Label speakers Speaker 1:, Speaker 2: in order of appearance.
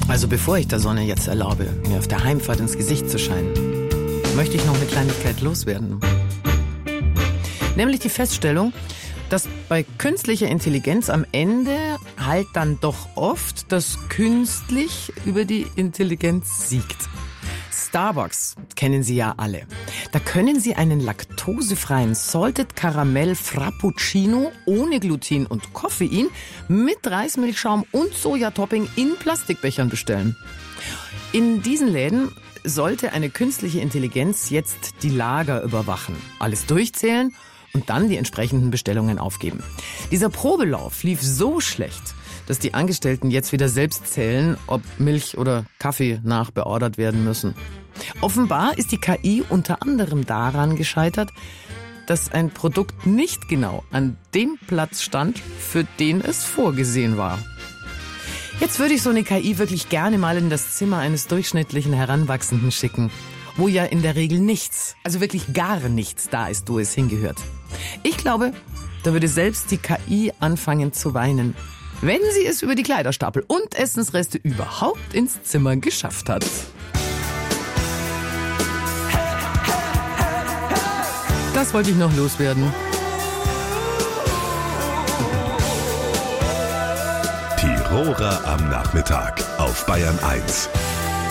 Speaker 1: Also bevor ich der Sonne jetzt erlaube, mir auf der Heimfahrt ins Gesicht zu scheinen, möchte ich noch eine Kleinigkeit loswerden. Nämlich die Feststellung, dass bei künstlicher Intelligenz am Ende halt dann doch oft das Künstlich über die Intelligenz siegt. Starbucks kennen Sie ja alle. Da können Sie einen laktosefreien Salted Caramel Frappuccino ohne Gluten und Koffein mit Reismilchschaum und Sojatopping in Plastikbechern bestellen. In diesen Läden sollte eine künstliche Intelligenz jetzt die Lager überwachen, alles durchzählen und dann die entsprechenden Bestellungen aufgeben. Dieser Probelauf lief so schlecht, dass die Angestellten jetzt wieder selbst zählen, ob Milch oder Kaffee nachbeordert werden müssen. Offenbar ist die KI unter anderem daran gescheitert, dass ein Produkt nicht genau an dem Platz stand, für den es vorgesehen war. Jetzt würde ich so eine KI wirklich gerne mal in das Zimmer eines durchschnittlichen Heranwachsenden schicken, wo ja in der Regel nichts, also wirklich gar nichts da ist, wo es hingehört. Ich glaube, da würde selbst die KI anfangen zu weinen, wenn sie es über die Kleiderstapel und Essensreste überhaupt ins Zimmer geschafft hat. Das wollte ich noch loswerden.
Speaker 2: Tiroler am Nachmittag auf Bayern 1.